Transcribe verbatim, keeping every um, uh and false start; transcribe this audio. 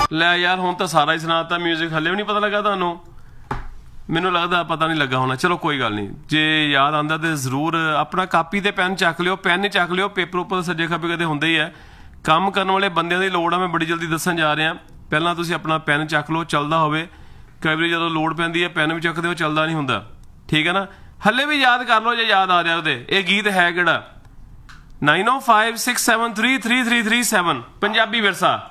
ਲੈ ਯਾਰ ਹੁਣ ਤਾਂ ਸਾਰਾ ਹੀ ਸੁਣਾਤਾ ਮਿਊਜ਼ਿਕ, ਹਲੇ ਵੀ ਨਹੀਂ ਪਤਾ ਲੱਗਾ ਤੁਹਾਨੂੰ? ਮੈਨੂੰ ਲੱਗਦਾ ਪਤਾ ਨਹੀਂ ਲੱਗਾ ਹੋਣਾ। ਚਲੋ ਕੋਈ ਗੱਲ ਨਹੀਂ, ਜੇ ਯਾਦ ਆਉਂਦਾ ਤੇ ਜ਼ਰੂਰ ਆਪਣਾ ਕਾਪੀ ਤੇ ਪੈਨ ਚੱਕ ਲਿਓ, ਪੈਨ ਚੱਕ ਲਿਓ, ਪੇਪਰ ਉੱਪਰ ਸੱਜੇ ਖੱਬੇ ਕਦੇ ਹੁੰਦੇ ਹੀ ਹੈ। ਕੰਮ ਕਰਨ ਵਾਲੇ ਬੰਦਿਆਂ ਦੀ ਲੋੜ ਆ, ਮੈਂ ਬੜੀ ਜਲਦੀ ਦੱਸਣ ਜਾ ਰਿਹਾ। ਪਹਿਲਾਂ ਤੁਸੀਂ ਆਪਣਾ ਪੈਨ ਚੱਕ ਲਓ, ਚੱਲਦਾ ਹੋਵੇ। ਕਈ ਵਾਰੀ ਜਦੋਂ ਲੋੜ ਪੈਂਦੀ ਹੈ ਪੈਨ ਵੀ ਚੱਕਦੇ ਹੋ, ਚੱਲਦਾ ਨਹੀਂ ਹੁੰਦਾ, ਠੀਕ ਹੈ ਨਾ। ਹਲੇ ਵੀ ਯਾਦ ਕਰ ਲਓ ਜੇ ਯਾਦ ਆ ਰਿਹਾ ਉਹਦੇ। ਇਹ ਗੀਤ ਹੈ ਕਿਹੜਾ? ਨਾਈਨ ਓ five six seven three three three three seven Punjabi ਵਿਰਸਾ।